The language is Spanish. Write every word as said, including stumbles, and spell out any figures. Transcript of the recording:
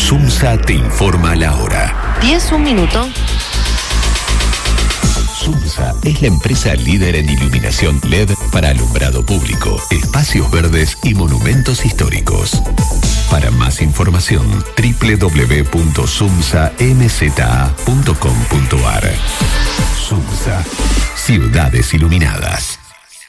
SUMSA te informa la hora. diez, un minuto. SUMSA es la empresa líder en iluminación L E D para alumbrado público, espacios verdes y monumentos históricos. Para más información, doble u doble u doble u punto sumsa m z a punto com punto a r. SUMSA, ciudades iluminadas.